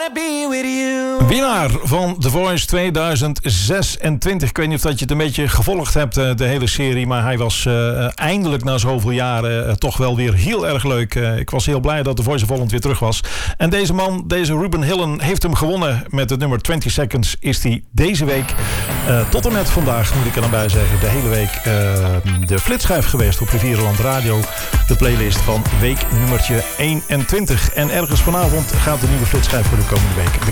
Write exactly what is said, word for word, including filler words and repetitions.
be with you. Winnaar van The Voice tweeduizend zesentwintig. Ik weet niet of dat je het een beetje gevolgd hebt, de hele serie. Maar hij was uh, eindelijk na zoveel jaren uh, toch wel weer heel erg leuk. Uh, ik was heel blij dat The Voice of Holland weer terug was. En deze man, deze Ruben Hillen, heeft hem gewonnen. Met het nummer twintig seconds is hij deze week, uh, tot en met vandaag moet ik er dan bij zeggen, de hele week uh, de flitsschijf geweest op Rivierenland Radio. De playlist van week nummertje eenentwintig. En ergens vanavond gaat de nieuwe flitsschijf voor de komende week.